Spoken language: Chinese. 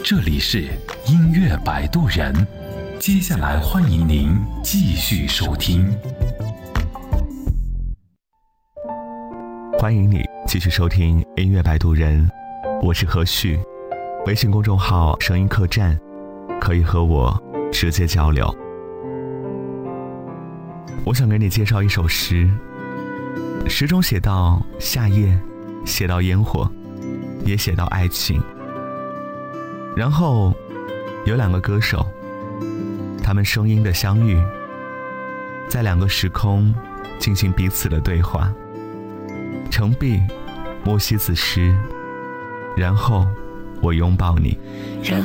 这里是音乐摆渡人，接下来欢迎您继续收听。 欢迎你继续收听音乐摆渡人，我是何旭，微信公众号声音客栈，可以和我直接交流。我想给你介绍一首诗，诗中写到夏夜，写到烟火，也写到爱情。然后有两个歌手，他们声音的相遇，在两个时空进行彼此的对话。程璧默惜此诗，然后我拥抱你。